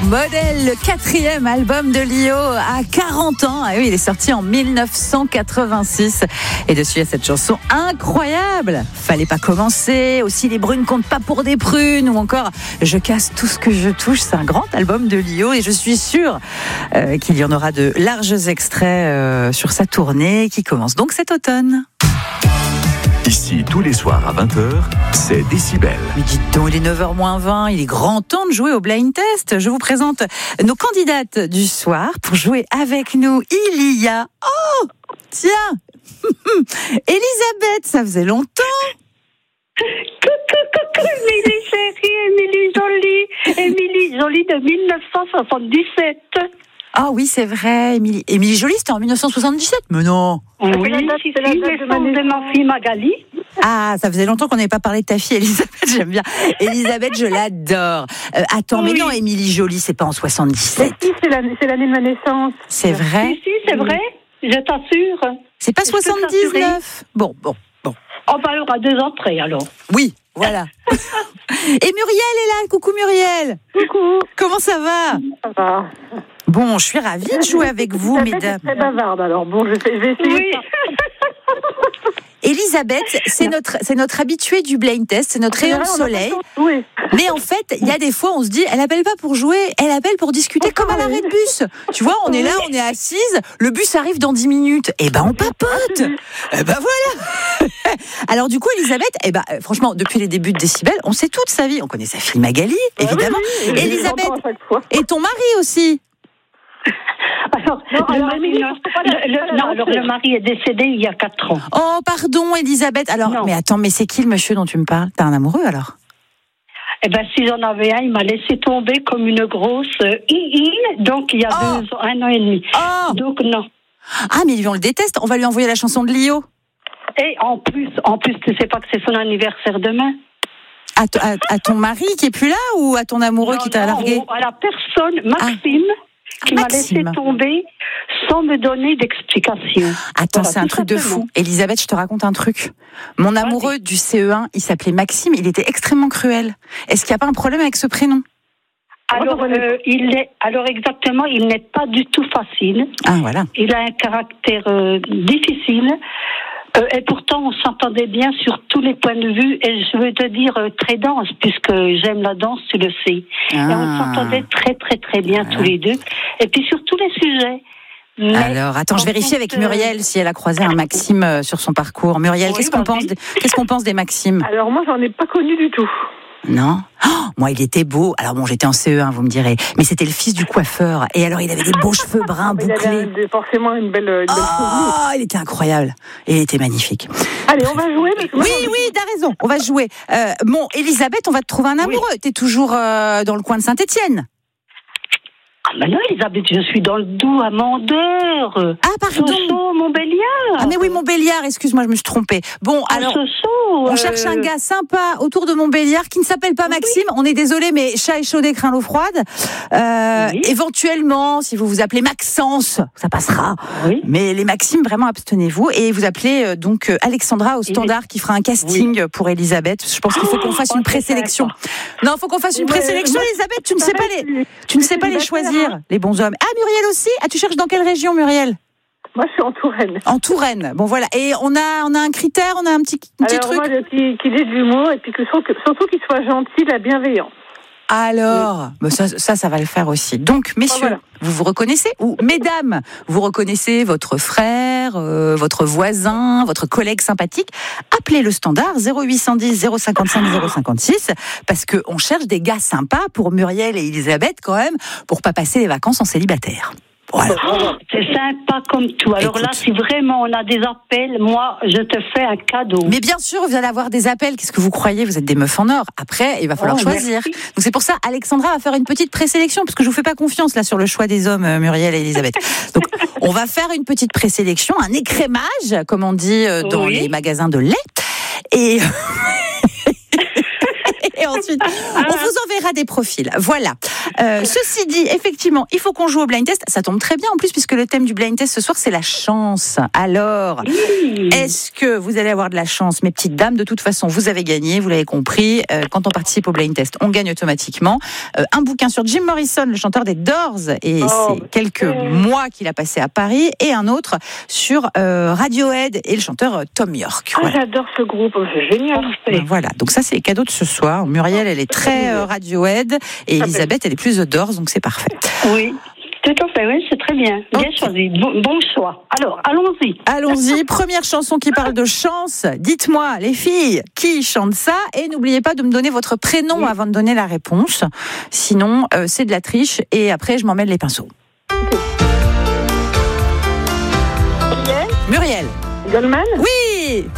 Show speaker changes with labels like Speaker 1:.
Speaker 1: Modèle, le 4e album de Lio à 40 ans. Ah oui, il est sorti en 1986. Et dessus, il y a cette chanson incroyable. Fallait pas commencer. Aussi, les brunes comptent pas pour des prunes. Ou encore, je casse tout ce que je touche. C'est un grand album de Lio. Et je suis sûre qu'il y en aura de larges extraits sur sa tournée qui commence donc cet automne.
Speaker 2: Ici, tous les soirs à 20h, c'est Décibel.
Speaker 1: Mais dites donc, il est 9h moins 20, il est grand temps de jouer au blind test. Je vous présente nos candidates du soir. Pour jouer avec nous, il y a... Oh, tiens Elisabeth, ça faisait longtemps.
Speaker 3: Coucou, Émilie chérie, Émilie Jolie de 1977.
Speaker 1: Ah oui, c'est vrai, Émilie Jolie, c'était en 1977, mais non.
Speaker 3: Oui, c'est la naissance de ma fille Magali.
Speaker 1: Ah, ça faisait longtemps qu'on n'avait pas parlé de ta fille, Elisabeth, j'aime bien. Elisabeth, je l'adore. Attends, mais non, Émilie Jolie, c'est pas en 77.
Speaker 4: Si, c'est l'année de ma naissance.
Speaker 1: C'est vrai?
Speaker 3: Si, c'est vrai, je t'assure.
Speaker 1: C'est pas 79? Bon.
Speaker 3: On va alors à 2 entrées, alors.
Speaker 1: Oui, voilà. Et Muriel est là, coucou Muriel.
Speaker 4: Coucou.
Speaker 1: Comment ça va?
Speaker 4: Ça va.
Speaker 1: Bon, je suis ravie de jouer avec vous, mesdames.
Speaker 4: C'est très bavarde, alors bon, je vais essayer.
Speaker 3: Oui.
Speaker 1: Elisabeth, c'est notre habituée du blind test, c'est notre rayon de soleil.
Speaker 4: Oui.
Speaker 1: Mais en fait, il y a des fois, on se dit, elle appelle pas pour jouer, elle appelle pour discuter comme à l'arrêt de bus. Tu vois, on est là, on est assise, le bus arrive dans 10 minutes. Eh ben, on papote. Eh ben voilà. Alors du coup, Elisabeth, franchement, depuis les débuts de Décibel, on sait toute sa vie. On connaît sa fille Magali, évidemment.
Speaker 4: Oui,
Speaker 1: Elisabeth,
Speaker 4: j'entends à chaque fois.
Speaker 1: et ton mari aussi.
Speaker 3: Alors, le mari est décédé il y a 4 ans.
Speaker 1: Oh, pardon, Elisabeth. Alors,
Speaker 3: Non.
Speaker 1: mais attends, mais c'est qui le monsieur dont tu me parles? T'as un amoureux alors?
Speaker 3: Eh ben, si j'en avais un, il m'a laissé tomber comme une grosse donc il y a 1 an et demi.
Speaker 1: Oh.
Speaker 3: Donc non.
Speaker 1: Ah, mais lui, on le déteste. On va lui envoyer la chanson de Lio.
Speaker 3: Et en plus, tu sais pas que c'est son anniversaire demain?
Speaker 1: À ton mari qui est plus là ou à ton amoureux qui t'a largué?
Speaker 3: À la personne, Maxime, qui m'a laissé tomber sans me donner d'explication.
Speaker 1: Attends,
Speaker 3: Voilà,
Speaker 1: c'est un
Speaker 3: tout
Speaker 1: truc de
Speaker 3: simplement.
Speaker 1: fou. Elisabeth, je te raconte un truc. Mon amoureux du CE1, il s'appelait Maxime, il était extrêmement cruel. Est-ce qu'il n'y a pas un problème avec ce prénom?
Speaker 3: Alors, exactement, il n'est pas du tout facile.
Speaker 1: Ah, voilà.
Speaker 3: Il a un caractère difficile. Et pourtant, on s'entendait bien sur tous les points de vue. Et je veux te dire, très dense, puisque j'aime la danse, tu le sais. Et on s'entendait très, très, très bien tous les deux. Et puis sur tous les sujets. Mais
Speaker 1: alors, attends, je vérifie avec Muriel si elle a croisé un Maxime sur son parcours. Muriel,
Speaker 3: Oui,
Speaker 1: qu'est-ce qu'on pense des Maximes?
Speaker 4: Alors moi, j'en ai pas connu du tout.
Speaker 1: Non? Oh, moi, il était beau. Alors bon, j'étais en CE1, vous me direz. Mais c'était le fils du coiffeur. Et alors, il avait des beaux cheveux bruns
Speaker 4: Il
Speaker 1: bouclés.
Speaker 4: avait forcément une belle
Speaker 1: Oh, il était incroyable. Et il était magnifique.
Speaker 4: Allez, on va jouer. Parce que moi,
Speaker 1: Oui, t'as raison. On va jouer. Bon, Elisabeth, on va te trouver un amoureux. T'es toujours dans le coin de Saint-Étienne.
Speaker 3: Ah, mais non, Elisabeth, je suis dans le Doubs, à Mandeur.
Speaker 1: Ah, pardon.
Speaker 3: Sochaux, Montbéliard.
Speaker 1: Ah, mais oui, Montbéliard, excuse-moi, je me suis trompée. Bon, alors, on cherche un gars sympa autour de Montbéliard qui ne s'appelle pas Maxime. On est désolé, mais chat échaudé craint l'eau froide. Éventuellement, si vous vous appelez Maxence, ça passera.
Speaker 3: Oui.
Speaker 1: Mais les Maximes, vraiment, abstenez-vous. Et vous appelez donc Alexandra au standard qui fera un casting pour Elisabeth. Je pense qu'il faut qu'on fasse une présélection. Non, il faut qu'on fasse une présélection, Elisabeth. Tu ne sais pas les choisir, les bons hommes. Ah, Muriel aussi? Ah, tu cherches dans quelle région, Muriel?
Speaker 4: moi, je suis en Touraine.
Speaker 1: En Touraine. Bon, voilà. Et on a un critère, on a un petit
Speaker 4: Alors
Speaker 1: truc.
Speaker 4: moi, qu'il ait de l'humour et puis surtout qu'il soit gentil, la bienveillance.
Speaker 1: Alors, ça va le faire aussi. Donc, messieurs,
Speaker 4: voilà.
Speaker 1: vous vous reconnaissez? Ou mesdames, vous reconnaissez votre frère, votre voisin, votre collègue sympathique? Appelez le standard 0810 055 056 parce que on cherche des gars sympas pour Muriel et Elisabeth quand même, pour pas passer les vacances en célibataire. Voilà.
Speaker 3: C'est sympa comme tout. Alors
Speaker 1: Écoute.
Speaker 3: là, si vraiment on a des appels, moi, je te fais un cadeau.
Speaker 1: Mais bien sûr, vous allez avoir des appels. Qu'est-ce que vous croyez? Vous êtes des meufs en or. Après, il va falloir choisir.
Speaker 3: Merci.
Speaker 1: Donc c'est pour ça, Alexandra va faire une petite présélection, parce que je vous fais pas confiance là sur le choix des hommes, Muriel et Elisabeth. Donc on va faire une petite présélection, un écrémage, comme on dit dans les magasins de lait. Et et ensuite, on vous enverra des profils. Voilà. Ceci dit, effectivement, il faut qu'on joue au blind test. Ça tombe très bien en plus puisque le thème du blind test ce soir c'est la chance. Alors, est-ce que vous allez avoir de la chance, mes petites dames? De toute façon, vous avez gagné, vous l'avez compris. Quand on participe au blind test, on gagne automatiquement un bouquin sur Jim Morrison, le chanteur des Doors, et c'est quelques mois qu'il a passé à Paris, et un autre sur Radiohead et le chanteur Tom York.
Speaker 4: Voilà. J'adore ce groupe, c'est génial.
Speaker 1: Voilà, donc ça c'est les cadeaux de ce soir. Muriel, elle est très Radiohead, et Elisabeth, elle est plus The Doors, donc c'est parfait.
Speaker 3: Oui. Tout à fait, oui, c'est très bien. Bien choisi. Bon choix. Alors, allons-y.
Speaker 1: Allons-y. Première chanson qui parle de chance. Dites-moi, les filles, qui chante ça? Et n'oubliez pas de me donner votre prénom avant de donner la réponse. Sinon, c'est de la triche. Et après, je m'en mêle les pinceaux.
Speaker 4: Muriel.
Speaker 1: Muriel.
Speaker 4: Goldman.
Speaker 1: Oui,